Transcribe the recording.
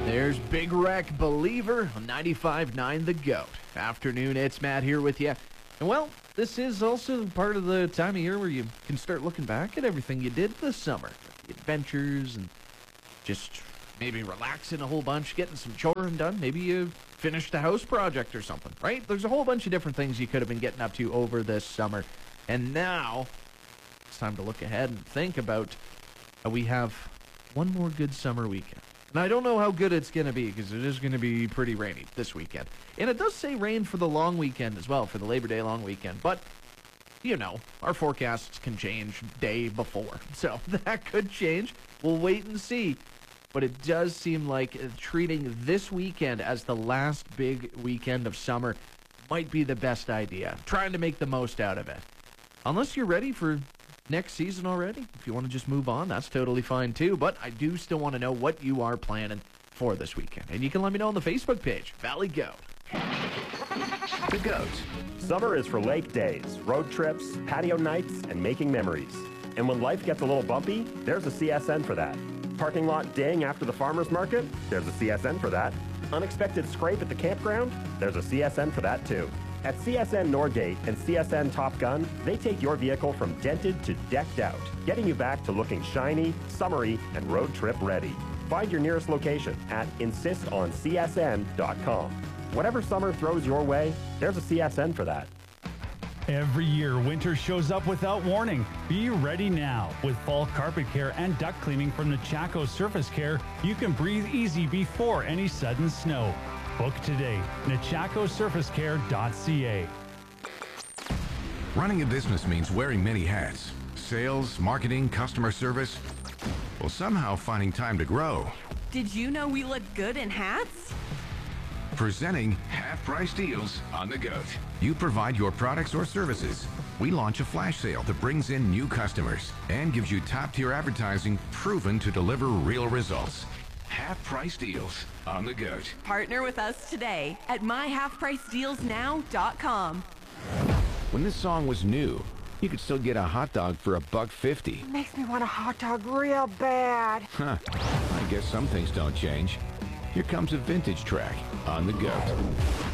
There's Big Wreck Believer on 95.9 The GOAT. Afternoon, it's Matt here with you. And well, this is also part of the time of year where you can start looking back at everything you did this summer. The adventures and just maybe relaxing a whole bunch, getting some chores done. Maybe you finished a house project or something, right? There's a whole bunch of different things you could have been getting up to over this summer. And now it's time to look ahead and think about how we have one more good summer weekend. And I don't know how good it's going to be because it is going to be pretty rainy this weekend. And it does say rain for the long weekend as well, for the Labor Day long weekend. But, you know, our forecasts can change day before. So that could change. We'll wait and see. But it does seem like treating this weekend as the last big weekend of summer might be the best idea. Trying to make the most out of it. Unless you're ready for next season already. If you want to just move on, that's totally fine too. But I do still want to know what you are planning for this weekend. And you can let me know on the Facebook page, Valley Goat. The GOAT. Summer is for lake days, road trips, patio nights, and making memories. And when life gets a little bumpy, there's a CSN for that. Parking lot ding after the farmer's market? There's a CSN for that. Unexpected scrape at the campground? There's a CSN for that too. At CSN Norgate and CSN Top Gun, they take your vehicle from dented to decked out, getting you back to looking shiny, summery, and road trip ready. Find your nearest location at insistoncsn.com. Whatever summer throws your way, there's a CSN for that. Every year, winter shows up without warning. Be ready now. With fall carpet care and duct cleaning from Nechako Surface Care, you can breathe easy before any sudden snow. Book today. NechacoSurfaceCare.ca. Running a business means wearing many hats. Sales, marketing, customer service. Well, somehow finding time to grow. Did you know we look good in hats? Presenting half-price deals on the GOAT. You provide your products or services. We launch a flash sale that brings in new customers and gives you top-tier advertising proven to deliver real results. Half-price deals on the GOAT. Partner with us today at myhalfpricedealsnow.com. When this song was new, you could still get a hot dog for $1.50. Makes me want a hot dog real bad. Huh. I guess some things don't change. Here comes a vintage track on the GOAT.